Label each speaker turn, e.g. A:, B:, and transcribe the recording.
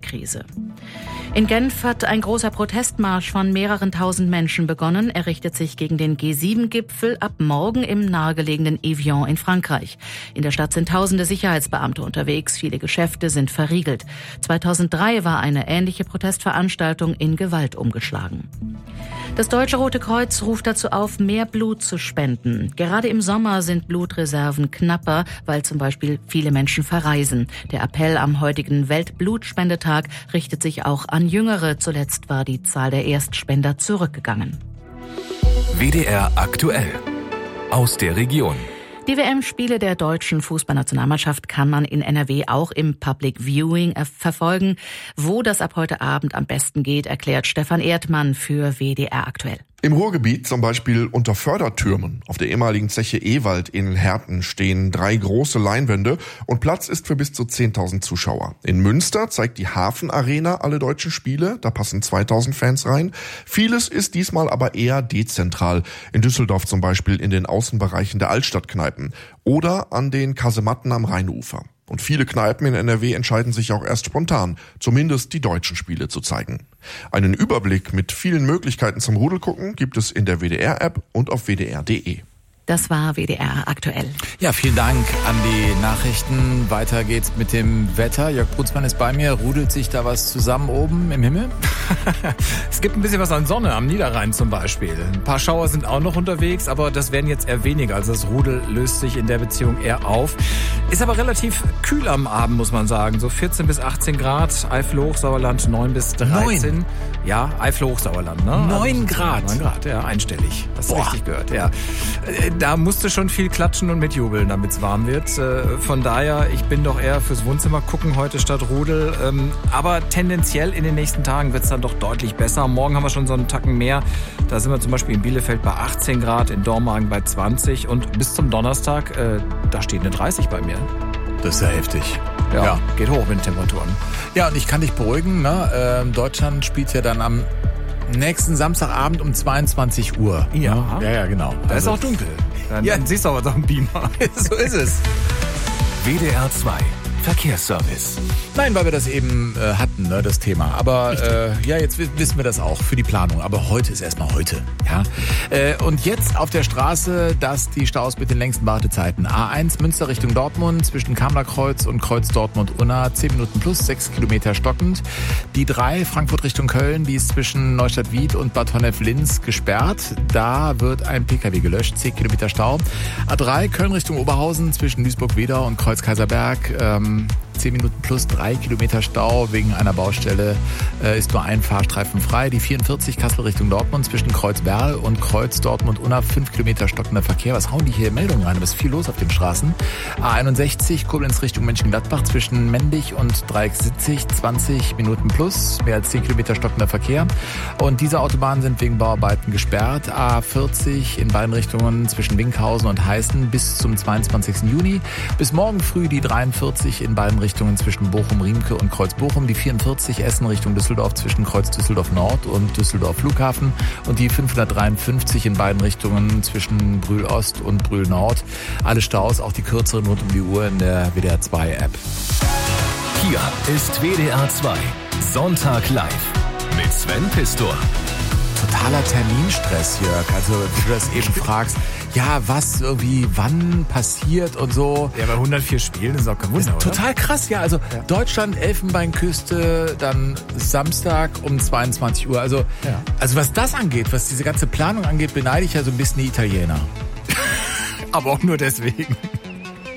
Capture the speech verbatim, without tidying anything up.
A: Klimakrise. In Genf hat ein großer Protestmarsch von mehreren tausend Menschen begonnen. Er richtet sich gegen den G sieben Gipfel ab morgen im nahegelegenen Evian in Frankreich. In der Stadt sind tausende Sicherheitsbeamte unterwegs. Viele Geschäfte sind verriegelt. zweitausenddrei war eine ähnliche Protestveranstaltung in Gewalt umgeschlagen. Das Deutsche Rote Kreuz ruft dazu auf, mehr Blut zu spenden. Gerade im Sommer sind Blutreserven knapper, weil zum Beispiel viele Menschen verreisen. Der Appell am heutigen Weltblutspendetag richtet sich auch an Jüngere. Zuletzt war die Zahl der Erstspender zurückgegangen.
B: W D R aktuell aus der Region.
A: Die W M-Spiele der deutschen Fußballnationalmannschaft kann man in N R W auch im Public Viewing verfolgen. Wo das ab heute Abend am besten geht, erklärt Stefan Erdmann für W D R aktuell.
C: Im Ruhrgebiet, zum Beispiel unter Fördertürmen auf der ehemaligen Zeche Ewald in Herten, stehen drei große Leinwände und Platz ist für bis zu zehntausend Zuschauer. In Münster zeigt die Hafenarena alle deutschen Spiele, da passen zweitausend Fans rein. Vieles ist diesmal aber eher dezentral. In Düsseldorf zum Beispiel in den Außenbereichen der Altstadtkneipen oder an den Kasematten am Rheinufer. Und viele Kneipen in N R W entscheiden sich auch erst spontan, zumindest die deutschen Spiele zu zeigen. Einen Überblick mit vielen Möglichkeiten zum Rudelgucken gibt es in der W D R-App und auf w d r punkt d e.
A: Das war W D R aktuell.
D: Ja, vielen Dank an die Nachrichten. Weiter geht's mit dem Wetter. Jörg Brunsmann ist bei mir. Rudelt sich da was zusammen oben im Himmel?
E: Es gibt ein bisschen was an Sonne am Niederrhein zum Beispiel. Ein paar Schauer sind auch noch unterwegs, aber das werden jetzt eher weniger. Also das Rudel löst sich in der Beziehung eher auf. Ist aber relativ kühl am Abend, muss man sagen. So vierzehn bis achtzehn Grad. Eifel-Hochsauerland neun bis dreizehn.
D: Neun.
E: Ja, Eifel-Hochsauerland. Ne?
D: Neun Grad.
E: Neun Grad, ja, einstellig. Das ist
D: Boah.
E: richtig gehört, ja. Da musst du schon viel klatschen und mitjubeln, damit es warm wird. Von daher, ich bin doch eher fürs Wohnzimmer gucken heute statt Rudel. Aber tendenziell in den nächsten Tagen wird es dann doch deutlich besser. Morgen haben wir schon so einen Tacken mehr. Da sind wir zum Beispiel in Bielefeld bei achtzehn Grad, in Dormagen bei zwanzig. Und bis zum Donnerstag, da steht eine dreißig bei mir.
D: Das ist ja heftig.
E: Ja, ja, geht hoch mit den Temperaturen.
D: Ja, und ich kann dich beruhigen. Ne? Deutschland spielt ja dann am nächsten Samstagabend um zweiundzwanzig Uhr.
E: Ja,
D: ja, ja, genau.
E: Da
D: also,
E: ist auch dunkel. Dann,
D: ja.
E: dann siehst du aber doch einen Beamer.
D: So ist es.
B: W D R zwei Verkehrsservice.
D: Nein, weil wir das eben äh, hatten, ne, das Thema. Aber äh, ja, jetzt wissen wir das auch für die Planung. Aber heute ist erstmal heute. Ja. Äh, und jetzt auf der Straße, dass die Staus mit den längsten Wartezeiten. A eins Münster Richtung Dortmund zwischen Kamlerkreuz und Kreuz Dortmund-Unna. zehn Minuten plus, sechs Kilometer stockend. Die drei Frankfurt Richtung Köln, die ist zwischen Neustadt-Wied und Bad Honnef-Linz gesperrt. Da wird ein Pkw gelöscht, zehn Kilometer Stau. A drei Köln Richtung Oberhausen zwischen Duisburg-Wedau und Kreuz-Kaiserberg. Ähm, zehn Minuten plus drei Kilometer Stau wegen einer Baustelle, äh, ist nur ein Fahrstreifen frei. Die vierundvierzig Kassel Richtung Dortmund zwischen Kreuz-Berl und Kreuz Dortmund-Unna, fünf Kilometer stockender Verkehr. Was hauen die hier Meldungen rein? Da ist viel los auf den Straßen. A einundsechzig Koblenz Richtung Mönchengladbach zwischen Mendig und Dreieckssitzig, zwanzig Minuten plus, mehr als zehn Kilometer stockender Verkehr. Und diese Autobahnen sind wegen Bauarbeiten gesperrt. A vierzig in beiden Richtungen zwischen Winkhausen und Heißen bis zum zweiundzwanzigsten Juni. Bis morgen früh die dreiundvierzig in beiden Richtungen zwischen Bochum-Riemke und Kreuz-Bochum, die vierundvierzig Essen Richtung Düsseldorf zwischen Kreuz-Düsseldorf-Nord und Düsseldorf-Flughafen und die fünfhundertdreiundfünfzig in beiden Richtungen zwischen Brühl-Ost und Brühl-Nord. Alle Staus, auch die kürzeren rund um die Uhr in der W D R zwei App.
B: Hier ist W D R zwei Sonntag live mit Sven Pistor.
D: Totaler Terminstress, Jörg. Also, wie du das eben fragst, ja, was irgendwie wann passiert und so.
E: Ja, bei hundertvier Spielen ist auch kein Wunder, oder?
D: Total krass, ja. Also ja. Deutschland, Elfenbeinküste, dann Samstag um zweiundzwanzig Uhr. Also, ja. also was das angeht, was diese ganze Planung angeht, beneide ich ja so ein bisschen die Italiener.
E: Aber auch nur deswegen.